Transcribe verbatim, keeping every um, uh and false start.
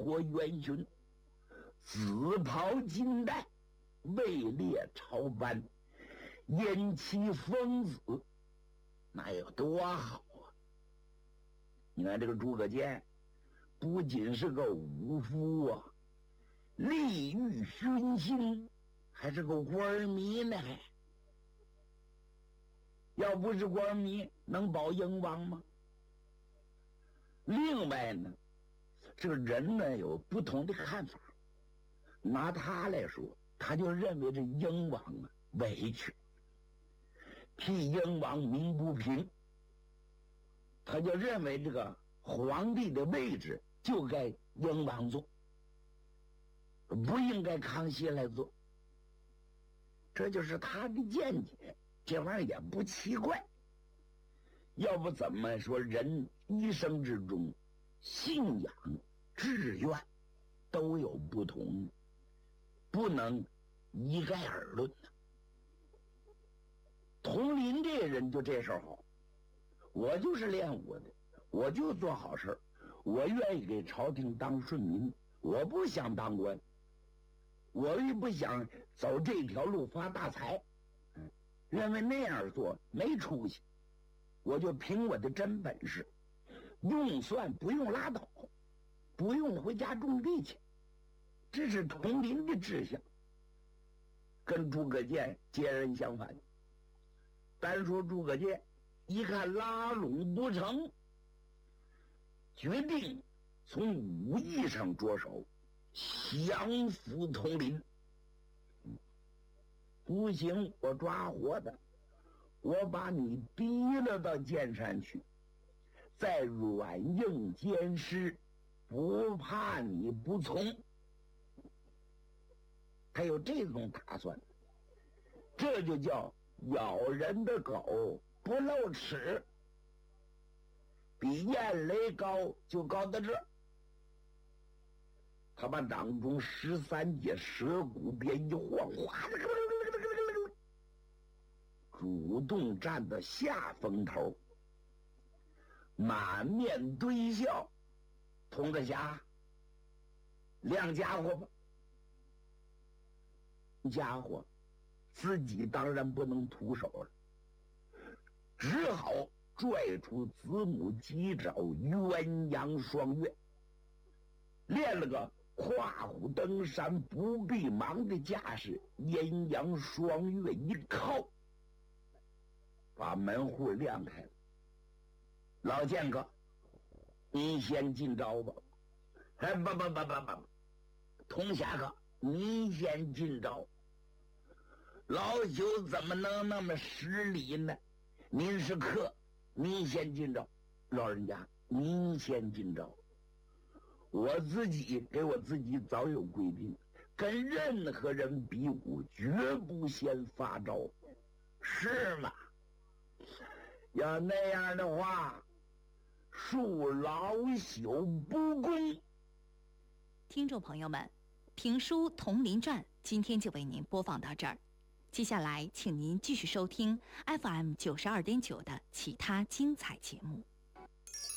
火元勋，自抛金带，位列朝班，引起疯子，那有多好啊！你看这个诸葛瑾不仅是个武夫啊，利欲熏心，还是个官迷呢。还要不是官迷，能保英王吗？另外呢，这个人呢有不同的看法。拿他来说，他就认为这英王啊委屈，替英王鸣不平，他就认为这个皇帝的位置就该英王做，不应该康熙来做。这就是他的见解，这玩意儿也不奇怪。要不怎么说人一生之中信仰志愿都有不同，不能一概而论呢？佟麟这人就这手好，我就是练武的，我就做好事，我愿意给朝廷当顺民，我不想当官，我也不想走这条路发大财，认为那样做没出息，我就凭我的真本事，用算不用拉倒，不用回家种地去。这是佟麟的志向，跟诸葛瑾截然相反。单说诸葛瑾一看拉拢不成，决定从武艺上着手，降服佟麟。不行，我抓活的，我把你逼了到剑山去，再软硬兼施，不怕你不从。他有这种打算，这就叫咬人的狗不露齿，比燕雷高就高到这儿。他把掌中十三节蛇骨鞭一晃，哗，主动站到下风头，满面堆笑。佟德霞，亮家伙吧。家伙自己当然不能徒手了，只好拽出子母鸡爪鸳鸯双月，练了个跨虎登山不必忙的架势，阴阳双月一靠，把门户亮开了。老剑客，你先进招吧。哎，不不不不不，佟侠客，你先进招。老朽怎么能那么失礼呢？您是客，您先进招。老人家，您先进招。我自己给我自己早有规定，跟任何人比武绝不先发招，是吗？要那样的话，恕老朽不恭。 听众朋友们，评书《佟麟传》今天就为您播放到这儿，接下来请您继续收听 F M 九十二点九的其他精彩节目。